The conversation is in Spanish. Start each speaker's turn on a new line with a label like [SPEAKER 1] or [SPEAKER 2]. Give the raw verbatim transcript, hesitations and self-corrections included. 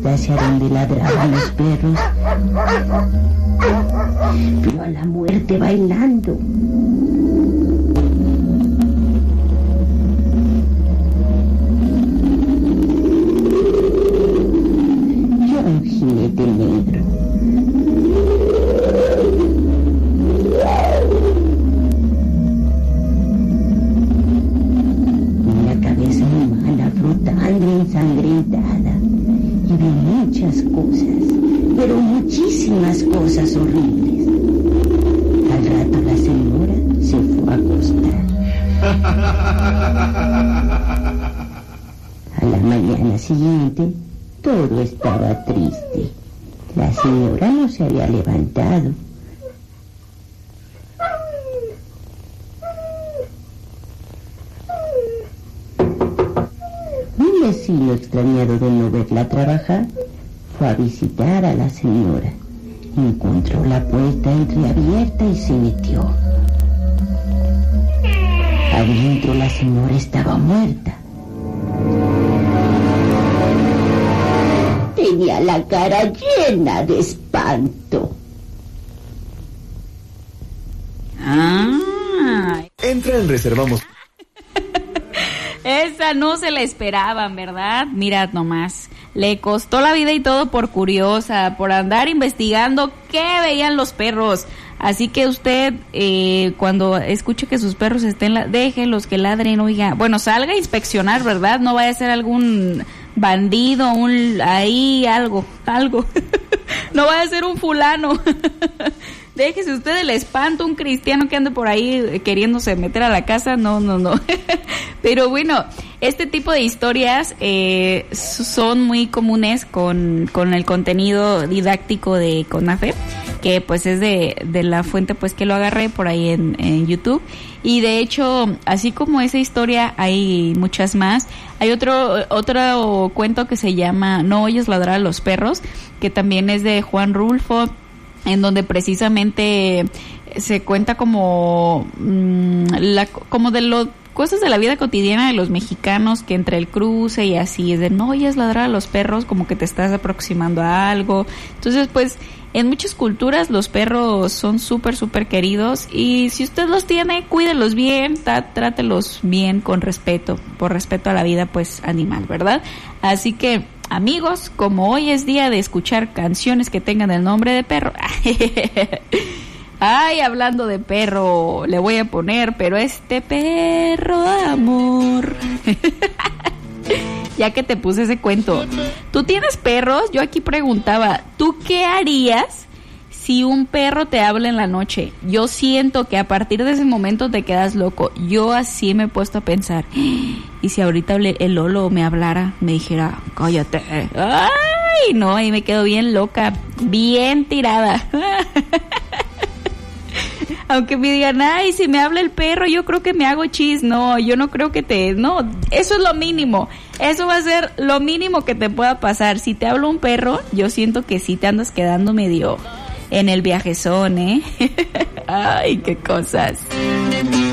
[SPEAKER 1] costa hacia donde ladraban los perros. Vio a la muerte bailando. Vio a un jinete negro. Ensangrentada, y vio muchas cosas, pero muchísimas cosas horribles. Al rato la señora se fue a acostar. A la mañana siguiente todo estaba triste. La señora no se había levantado. Un vecino, extrañado de no verla trabajar, fue a visitar a la señora. Encontró la puerta entreabierta y se metió. Adentro la señora estaba muerta. Tenía la cara llena de espanto.
[SPEAKER 2] Ah.
[SPEAKER 3] Entra en Reservamos.
[SPEAKER 2] Esa no se la esperaban, ¿verdad? Mirad nomás. Le costó la vida y todo por curiosa, por andar investigando qué veían los perros. Así que usted, eh, cuando escuche que sus perros estén, la- déjenlos que ladren, oiga. Bueno, salga a inspeccionar, ¿verdad? No vaya a ser algún bandido, un ahí, algo, algo. No vaya a ser un fulano. Déjese usted el espanto, un cristiano que ande por ahí queriéndose meter a la casa, no, no, no. Pero bueno, este tipo de historias eh, son muy comunes con, con el contenido didáctico de CONAFE, que pues es de, de la fuente pues que lo agarré por ahí en, en YouTube. Y de hecho, así como esa historia, hay muchas más. Hay otro, otro cuento que se llama No oyes ladrar a los perros, que también es de Juan Rulfo, en donde precisamente se cuenta como mmm, la, como de los cosas de la vida cotidiana de los mexicanos, que entre el cruce y así es de no oyes ladrar a los perros, como que te estás aproximando a algo. Entonces pues en muchas culturas los perros son súper súper queridos, y si usted los tiene, cuídelos bien, tá, trátelos bien, con respeto, por respeto a la vida pues animal, ¿verdad? Así que amigos, como hoy es día de escuchar canciones que tengan el nombre de perro. Ay, hablando de perro, le voy a poner, pero este perro amor. Ya que te puse ese cuento. ¿Tú tienes perros? Yo aquí preguntaba, ¿tú qué harías si un perro te habla en la noche? Yo siento que a partir de ese momento te quedas loco. Yo así me he puesto a pensar, y si ahorita el Lolo me hablara, me dijera, cállate. Ay, no, ahí me quedo bien loca, bien tirada. Aunque me digan, ay, si me habla el perro, yo creo que me hago chis. No, yo no creo que te... No, eso es lo mínimo. Eso va a ser lo mínimo que te pueda pasar. Si te habla un perro, yo siento que sí te andas quedando medio en el viajezón, ¿eh? Ay, qué cosas.